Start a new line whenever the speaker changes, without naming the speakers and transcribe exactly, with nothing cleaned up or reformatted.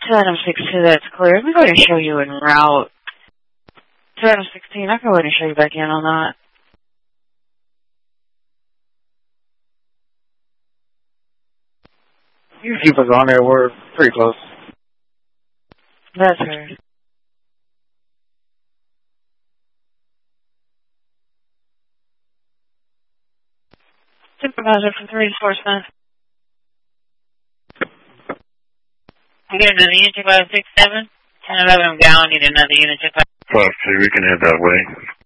two item sixty-two, that's clear. Let me go ahead and show you en route. two item sixteen, I'll go ahead and show you back in on that.
You keep us on there. We're pretty close.
That's her. Supervisor from three enforcement. I get another unit, check five six seven. ten eleven, I'm down, need another unit, check five.
five two, we can head that way.